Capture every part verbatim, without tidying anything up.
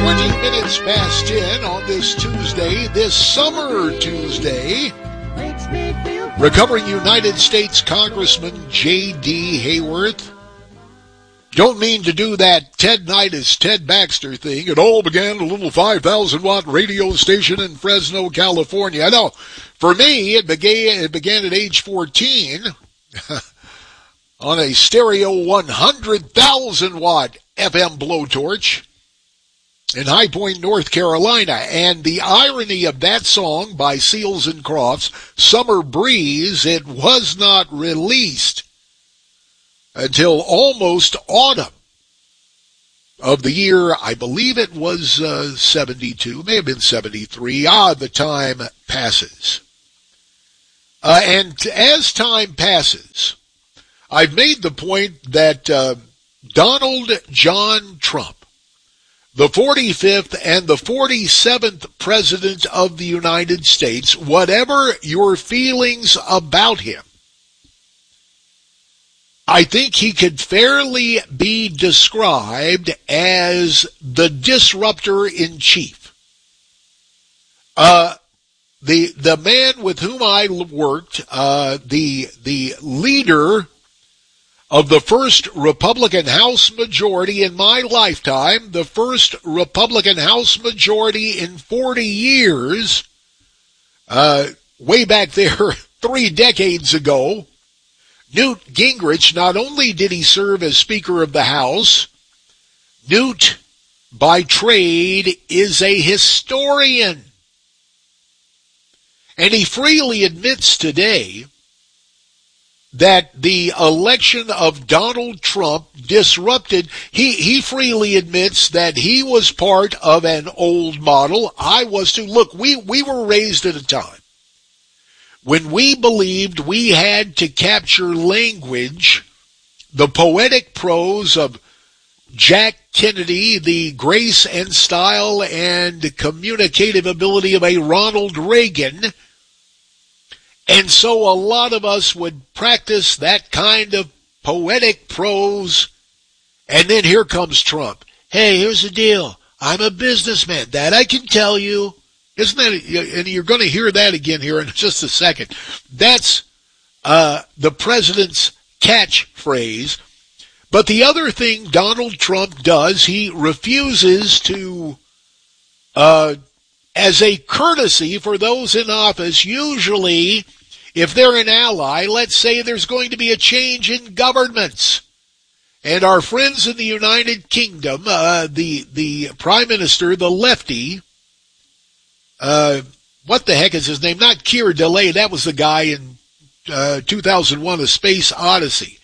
twenty minutes past ten on this Tuesday, this summer Tuesday. Recovering United States Congressman J D. Hayworth. Don't mean to do that Ted Nidus, Ted Baxter thing. It all began at a little five thousand watt radio station in Fresno, California. I know, for me, it began, it began at age fourteen on a stereo one hundred thousand watt F M blowtorch in High Point, North Carolina. And the irony of that song by Seals and Crofts, Summer Breeze, it was not released until almost autumn of the year, I believe it was uh, seventy-two, may have been seventy-three. Ah, the time passes. Uh, and as time passes, I've made the point that uh, Donald John Trump, the forty-fifth and the forty-seventh President of the United States, whatever your feelings about him, I think he could fairly be described as the disruptor-in-chief. Uh, the the man with whom I worked, uh, the the leader of the first Republican House majority in my lifetime, the first Republican House majority in forty years, uh, way back there three decades ago, Newt Gingrich. Not only did he serve as Speaker of the House, Newt, by trade, is a historian. And he freely admits today that the election of Donald Trump disrupted, he, he freely admits that he was part of an old model. I was too. Look, we, we were raised at a time when we believed we had to capture language, the poetic prose of Jack Kennedy, the grace and style and communicative ability of a Ronald Reagan. And so a lot of us would practice that kind of poetic prose. And then here comes Trump. Hey, here's the deal. I'm a businessman. That I can tell you. Isn't that, and you're going to hear that again here in just a second. That's uh, the president's catchphrase. But the other thing Donald Trump does, he refuses to, uh, as a courtesy for those in office, usually if they're an ally, let's say there's going to be a change in governments. And our friends in the United Kingdom, uh, the, the prime minister, the lefty, Uh, what the heck is his name? Not Keir Delay. That was the guy in uh, two thousand one, A Space Odyssey.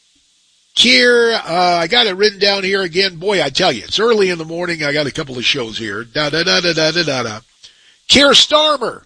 Keir, uh, I got it written down here again. Boy, I tell you, it's early in the morning. I got a couple of shows here. Da da da da da da da da. Keir Starmer.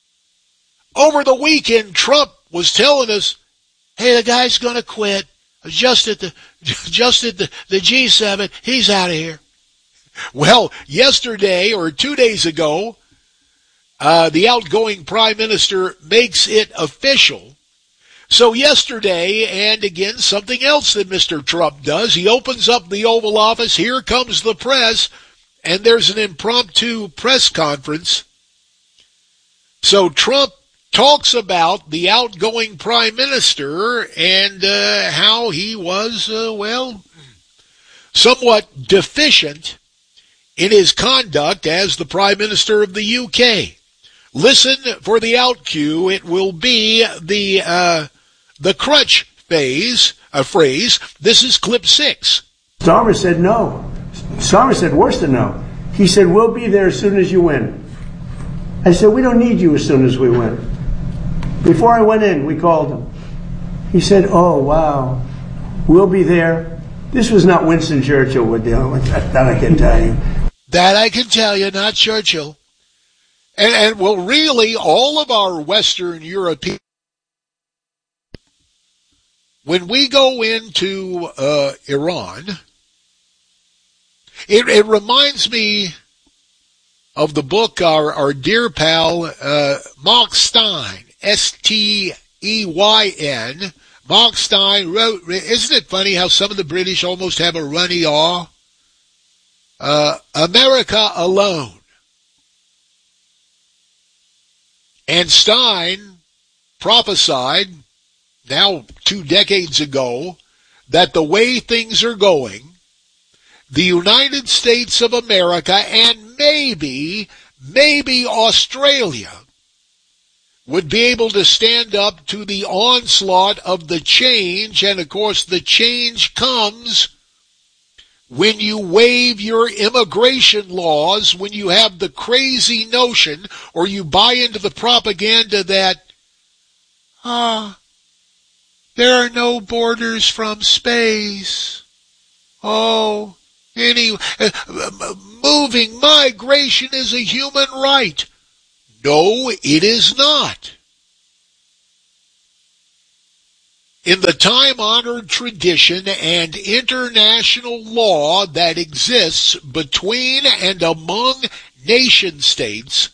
Over the weekend, Trump was telling us, "Hey, the guy's going to quit. Just at the, just at the, the G seven. He's out of here." Well, yesterday or two days ago, Uh, the outgoing prime minister makes it official. So yesterday, and again, something else that Mister Trump does, he opens up the Oval Office, here comes the press, and there's an impromptu press conference. So Trump talks about the outgoing prime minister and uh, how he was, uh, well, somewhat deficient in his conduct as the prime minister of the U K. Listen for the out cue. It will be the uh, the crutch phase, a phrase. This is clip six. Starmer said no. Starmer said worse than no. He said, we'll be there as soon as you win. I said, we don't need you as soon as we win. Before I went in, we called him. He said, oh, wow, we'll be there. This was not Winston Churchill we're dealing with. That, that I can tell you. That I can tell you, not Churchill. And, and well, really, all of our Western European, when we go into uh, Iran, it, it reminds me of the book our, our dear pal uh, Mark Steyn, S T E Y N. Mark Steyn wrote, isn't it funny how some of the British almost have a runny awe uh, America alone. And Stein prophesied, now two decades ago, that the way things are going, the United States of America and maybe, maybe Australia would be able to stand up to the onslaught of the change. And of course, the change comes when you waive your immigration laws, when you have the crazy notion or you buy into the propaganda that, ah, there are no borders from space. Oh, any uh, moving migration is a human right. No, it is not. In the time-honored tradition and international law that exists between and among nation-states,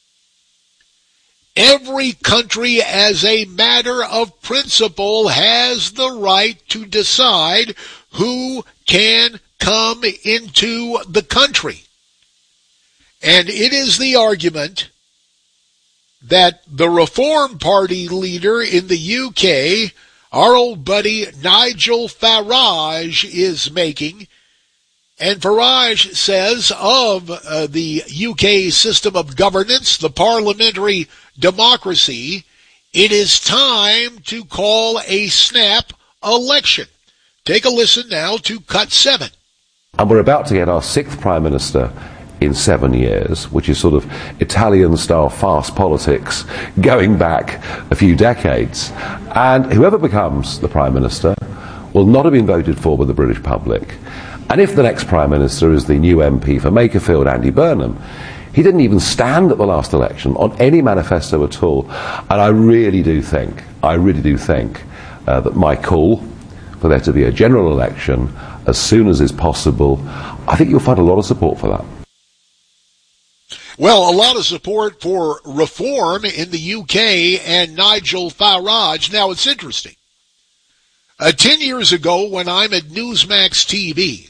every country as a matter of principle has the right to decide who can come into the country. And it is the argument that the Reform Party leader in the U K, our old buddy Nigel Farage, is making. And Farage says of uh, the U K system of governance, the parliamentary democracy, it is time to call a snap election. Take a listen now to Cut seven. And we're about to get our sixth Prime Minister in seven years, which is sort of Italian-style fast politics going back a few decades. And whoever becomes the Prime Minister will not have been voted for by the British public. And if the next Prime Minister is the new M P for Makerfield, Andy Burnham, he didn't even stand at the last election on any manifesto at all. And I really do think, I really do think uh, that my call for there to be a general election as soon as is possible, I think you'll find a lot of support for that. Well, a lot of support for reform in the U K and Nigel Farage. Now, it's interesting. Uh, ten years ago, when I'm at Newsmax T V,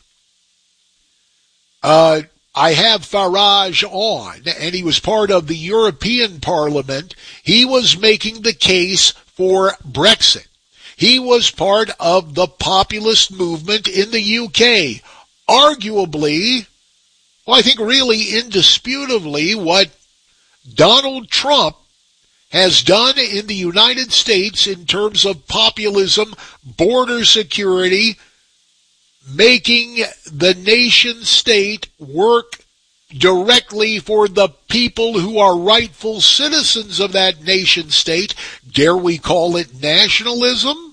uh, I have Farage on, and he was part of the European Parliament. He was making the case for Brexit. He was part of the populist movement in the U K. Arguably, well, I think really indisputably, what Donald Trump has done in the United States in terms of populism, border security, making the nation state work directly for the people who are rightful citizens of that nation state. Dare we call it nationalism?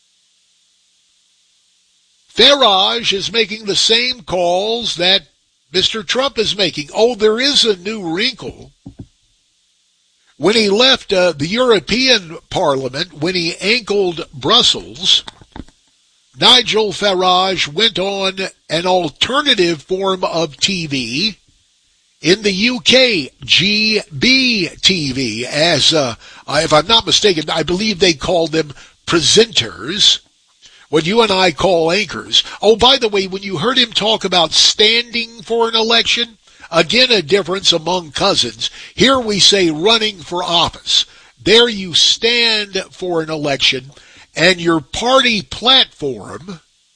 Farage is making the same calls that Mister Trump is making. Oh, there is a new wrinkle. When he left uh, the European Parliament, when he ankled Brussels, Nigel Farage went on an alternative form of T V in the U K, G B T V, as, uh, if I'm not mistaken, I believe they called them presenters, what you and I call anchors. Oh, by the way, when you heard him talk about standing for an election, again a difference among cousins. Here we say running for office. There you stand for an election, and your party platform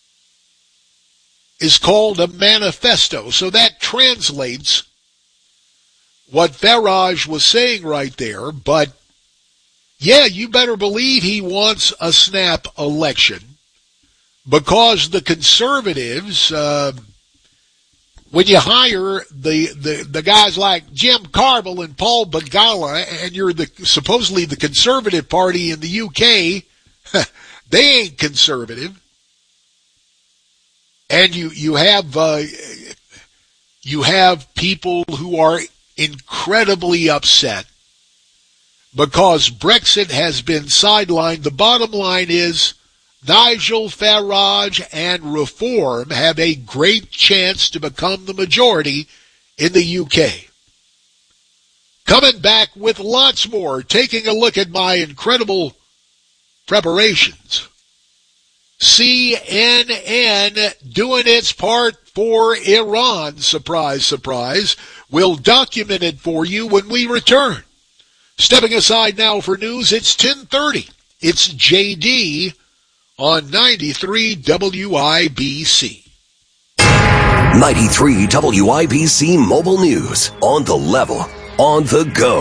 is called a manifesto. So that translates what Farage was saying right there. But, yeah, you better believe he wants a snap election, because the conservatives, uh, when you hire the, the, the guys like Jim Carville and Paul Begala, and you're the supposedly the conservative party in the U K, they ain't conservative. And you, you have, uh, you have people who are incredibly upset because Brexit has been sidelined. The bottom line is, Nigel Farage and Reform have a great chance to become the majority in the U K. Coming back with lots more, taking a look at my incredible preparations. C N N doing its part for Iran. Surprise, surprise. We'll document it for you when we return. Stepping aside now for news, it's ten thirty. It's J D on ninety-three W I B C. ninety-three W I B C Mobile News. On the level, on the go.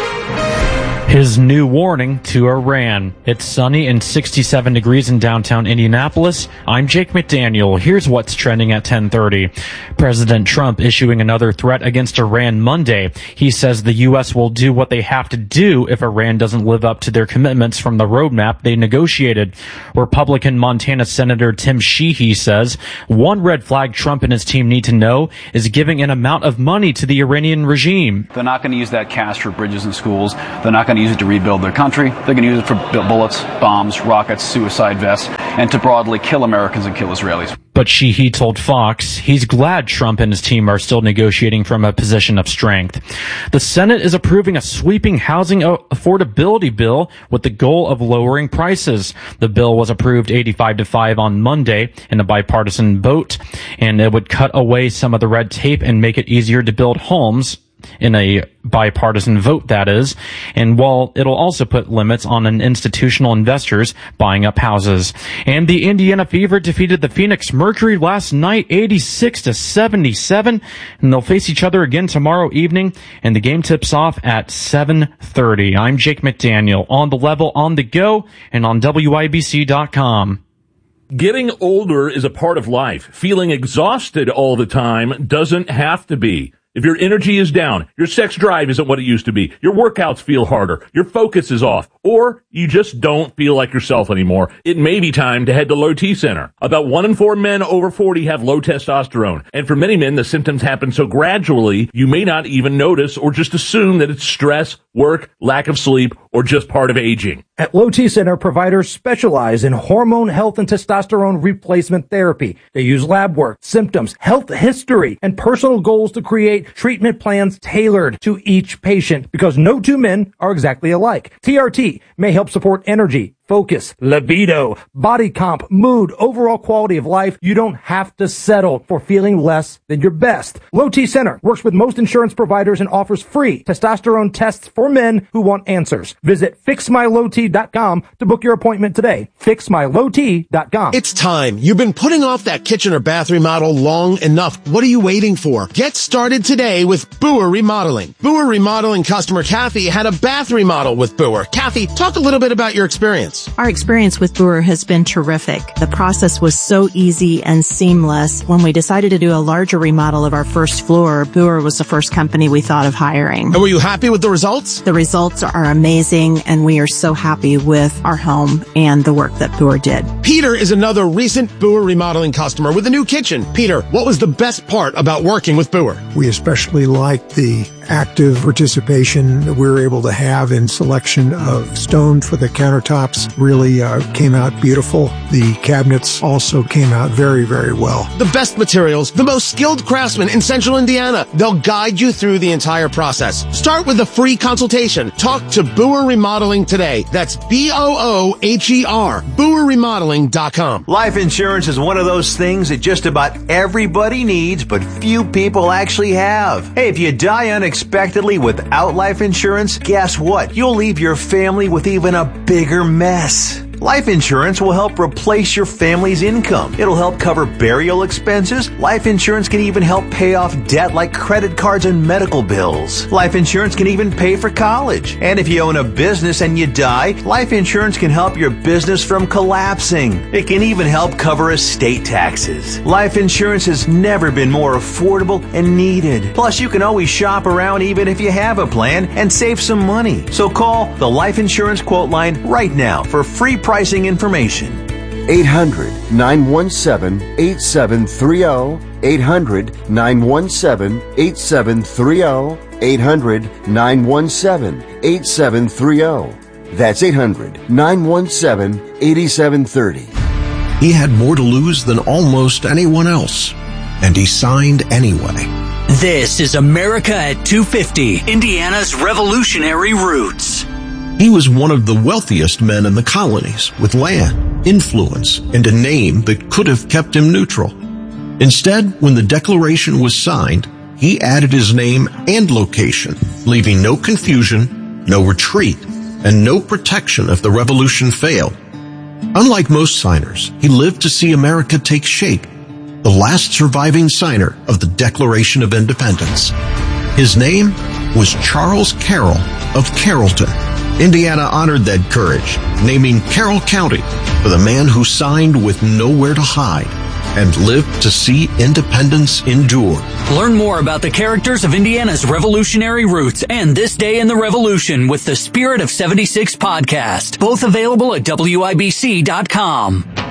His new warning to Iran. It's sunny and sixty-seven degrees in downtown Indianapolis. I'm Jake McDaniel. Here's what's trending at ten thirty. President Trump issuing another threat against Iran Monday. He says the U S will do what they have to do if Iran doesn't live up to their commitments from the roadmap they negotiated. Republican Montana Senator Tim Sheehy says one red flag Trump and his team need to know is giving an amount of money to the Iranian regime. They're not going to use that cash for bridges and schools. They're not going to use it to rebuild their country. They're going to use it for bullets, bombs, rockets, suicide vests, and to broadly kill Americans and kill Israelis. But Sheehy told Fox he's glad Trump and his team are still negotiating from a position of strength. The Senate is approving a sweeping housing affordability bill with the goal of lowering prices. The bill was approved eighty-five to five on Monday in a bipartisan vote, and it would cut away some of the red tape and make it easier to build homes in a bipartisan vote, that is. And while it'll also put limits on an institutional investors buying up houses. And the Indiana Fever defeated the Phoenix Mercury last night, eighty-six to seventy-seven. And they'll face each other again tomorrow evening. And the game tips off at seven thirty. I'm Jake McDaniel, on the level, on the go, and on W I B C dot com. Getting older is a part of life. Feeling exhausted all the time doesn't have to be. If your energy is down, your sex drive isn't what it used to be, your workouts feel harder, your focus is off, or you just don't feel like yourself anymore, it may be time to head to Low T Center. About one in four men over forty have low testosterone, and for many men, the symptoms happen so gradually, you may not even notice or just assume that it's stress, work, lack of sleep, or just part of aging. At Low T Center, providers specialize in hormone health and testosterone replacement therapy. They use lab work, symptoms, health history, and personal goals to create treatment plans tailored to each patient, because no two men are exactly alike. T R T may help support energy, focus, libido, body comp, mood, overall quality of life. You don't have to settle for feeling less than your best. Low T Center works with most insurance providers and offers free testosterone tests for men who want answers. Visit fix my low t dot com to book your appointment today. fix my low t dot com. It's time. You've been putting off that kitchen or bath remodel long enough. What are you waiting for? Get started today with Boer Remodeling. Boer Remodeling customer Kathy had a bath remodel with Boer. Kathy, talk a little bit about your experience. Our experience with Boer has been terrific. The process was so easy and seamless. When we decided to do a larger remodel of our first floor, Boer was the first company we thought of hiring. And were you happy with the results? The results are amazing, and we are so happy with our home and the work that Boer did. Peter is another recent Boer Remodeling customer with a new kitchen. Peter, what was the best part about working with Boer? We especially liked the active participation that we were able to have in selection of stone for the countertops. Really uh, came out beautiful. The cabinets also came out very, very well. The best materials, the most skilled craftsmen in Central Indiana. They'll guide you through the entire process. Start with a free consultation. Talk to Boer Remodeling today. That's B O O H E R. Boer Remodeling dot com. Life insurance is one of those things that just about everybody needs, but few people actually have. Hey, if you die unexpectedly without life insurance, guess what? You'll leave your family with even a bigger mess. Life insurance will help replace your family's income. It'll help cover burial expenses. Life insurance can even help pay off debt like credit cards and medical bills. Life insurance can even pay for college. And if you own a business and you die, life insurance can help your business from collapsing. It can even help cover estate taxes. Life insurance has never been more affordable and needed. Plus, you can always shop around even if you have a plan and save some money. So call the Life Insurance Quote Line right now for free pricing information. eight hundred, nine one seven, eight seven three zero. eight hundred, nine one seven, eight seven three zero. eight hundred, nine one seven, eight seven three zero. That's eight hundred, nine one seven, eight seven three zero. He had more to lose than almost anyone else, and he signed anyway. This is America at two fifty, Indiana's revolutionary roots. He was one of the wealthiest men in the colonies with land. influence, and a name that could have kept him neutral. Instead, when the Declaration was signed, he added his name and location, leaving no confusion, no retreat, and no protection if the revolution failed. Unlike most signers, he lived to see America take shape, the last surviving signer of the Declaration of Independence. His name was Charles Carroll of Carrollton. Indiana honored that courage, naming Carroll County for the man who signed with nowhere to hide and lived to see independence endure. Learn more about the characters of Indiana's revolutionary roots and This Day in the Revolution with the Spirit of seventy-six podcast. Both available at W I B C dot com.